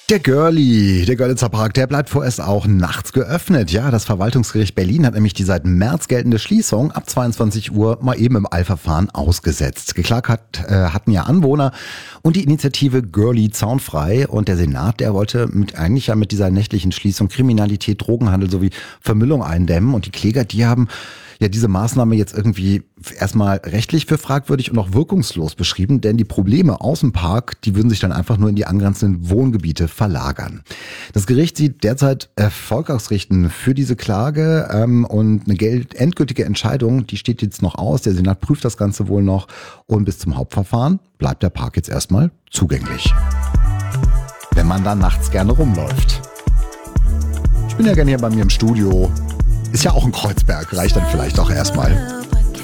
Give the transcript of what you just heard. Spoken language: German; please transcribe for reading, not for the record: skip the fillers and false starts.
Der Görlitzer Park, der bleibt vorerst auch nachts geöffnet. Ja, das Verwaltungsgericht Berlin hat nämlich die seit März geltende Schließung ab 22 Uhr mal eben im Eilverfahren ausgesetzt. Geklagt hatten ja Anwohner und die Initiative Görli zaunfrei. Und der Senat, der wollte mit dieser nächtlichen Schließung Kriminalität, Drogenhandel sowie Vermüllung eindämmen. Und die Kläger, die haben ja diese Maßnahme jetzt irgendwie erstmal rechtlich für fragwürdig und auch wirkungslos beschrieben, denn die Probleme aus dem Park, die würden sich dann einfach nur in die angrenzenden Wohngebiete verlagern. Das Gericht sieht derzeit Erfolgsaussichten für diese Klage und eine endgültige Entscheidung, die steht jetzt noch aus. Der Senat prüft das Ganze wohl noch und bis zum Hauptverfahren bleibt der Park jetzt erstmal zugänglich, wenn man da nachts gerne rumläuft. Ich bin ja gerne hier bei mir im Studio. Ist ja auch ein Kreuzberg, reicht dann vielleicht auch erstmal.